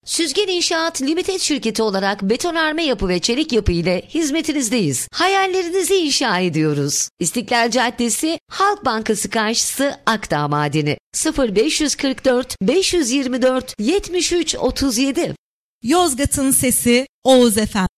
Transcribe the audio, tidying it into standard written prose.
Süzgen İnşaat Limited şirketi olarak betonarme yapı ve çelik yapı ile hizmetinizdeyiz. Hayallerinizi inşa ediyoruz. İstiklal Caddesi, Halk Bankası karşısı, Akdağ Madeni. 0544 524 73 37. Yozgat'ın sesi Oğuz FM.